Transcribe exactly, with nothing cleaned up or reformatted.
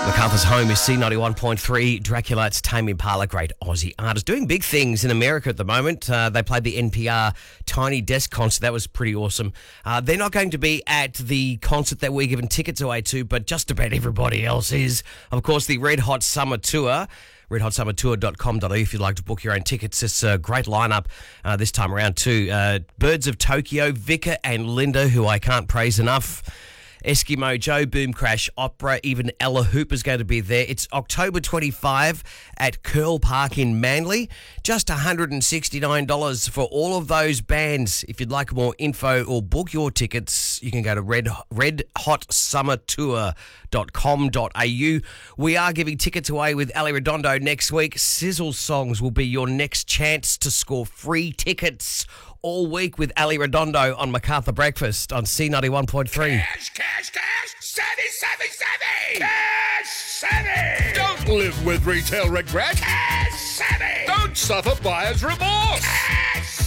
MacArthur's home is C ninety-one point three. Dracula, it's Tame Impala, great Aussie artist. Doing big things in America at the moment. Uh, they played the N P R Tiny Desk concert. That was pretty awesome. Uh, they're not going to be at the concert that we're giving tickets away to, but just about everybody else is. Of course, the Red Hot Summer Tour. red hot summer tour dot com dot a u if you'd like to book your own tickets. It's a great lineup uh, this time around too. Uh, Birds of Tokyo, Vika and Linda, who I can't praise enough. Eskimo Joe, Boom Crash Opera, even Ella Hooper's going to be there. It's October twenty-fifth at Curl Park in Manly. Just one hundred sixty-nine dollars for all of those bands. If you'd like more info or book your tickets, you can go to red, red hot summer tour dot com dot a u. We are giving tickets away with Ali Redondo next week. Sizzle Songs will be your next chance to score free tickets all week with Ali Redondo on MacArthur Breakfast on C ninety-one point three. Cash, cash, cash, savvy, savvy, savvy! Cash, savvy! Don't live with retail regret. Cash, savvy! Don't suffer buyer's remorse. Cash